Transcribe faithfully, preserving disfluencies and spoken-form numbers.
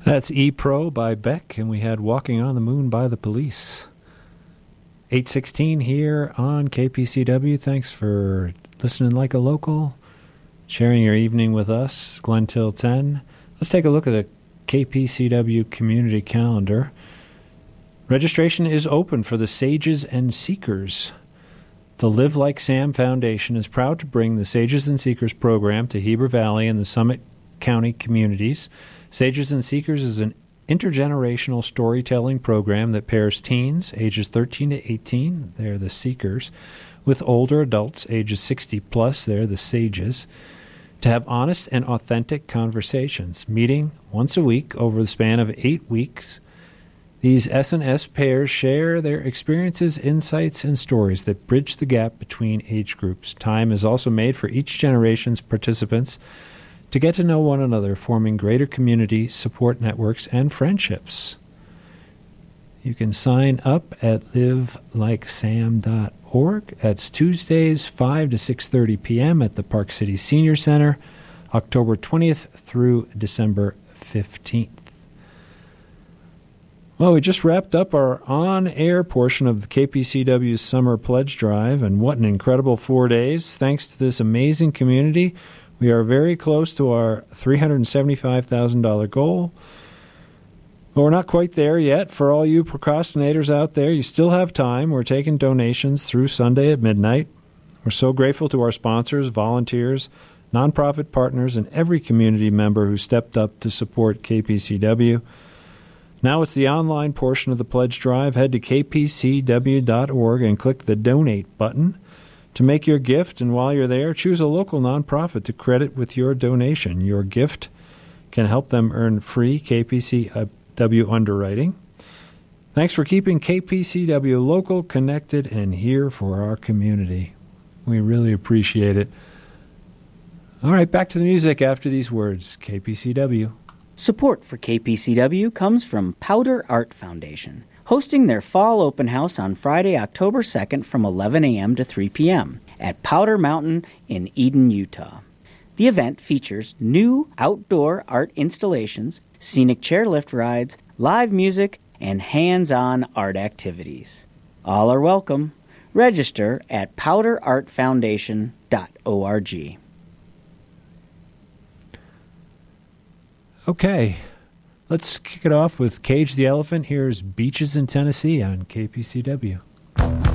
That's E-Pro by Beck, and we had Walking on the Moon by The Police. eight sixteen here on K P C W. Thanks for listening like a local, sharing your evening with us, Glenn till ten. Let's take a look at the K P C W community calendar. Registration is open for the Sages and Seekers. The Live Like Sam Foundation is proud to bring the Sages and Seekers program to Heber Valley and the Summit County communities. Sages and Seekers is an intergenerational storytelling program that pairs teens ages thirteen to eighteen, they're the Seekers, with older adults ages sixty plus, they're the Sages, to have honest and authentic conversations, meeting once a week over the span of eight weeks. These S and S pairs share their experiences, insights, and stories that bridge the gap between age groups. Time is also made for each generation's participants to get to know one another, forming greater community support networks and friendships. You can sign up at live like sam dot org. That's Tuesdays, five to six thirty p.m. at the Park City Senior Center, October twentieth through December fifteenth. Well, we just wrapped up our on-air portion of the K P C W's Summer Pledge Drive, and what an incredible four days. Thanks to this amazing community, we are very close to our three hundred seventy-five thousand dollars goal. But we're not quite there yet. For all you procrastinators out there, you still have time. We're taking donations through Sunday at midnight. We're so grateful to our sponsors, volunteers, nonprofit partners, and every community member who stepped up to support K P C W. Now it's the online portion of the pledge drive. Head to k p c w dot org and click the Donate button to make your gift, and while you're there, choose a local nonprofit to credit with your donation. Your gift can help them earn free K P C W underwriting. Thanks for keeping K P C W local, connected, and here for our community. We really appreciate it. All right, back to the music after these words. K P C W. Support for K P C W comes from Powder Art Foundation, hosting their fall open house on Friday, October second from eleven a.m. to three p.m. at Powder Mountain in Eden, Utah. The event features new outdoor art installations, scenic chairlift rides, live music, and hands-on art activities. All are welcome. Register at powder art foundation dot org. Okay, let's kick it off with Cage the Elephant. Here's Beaches in Tennessee on K P C W.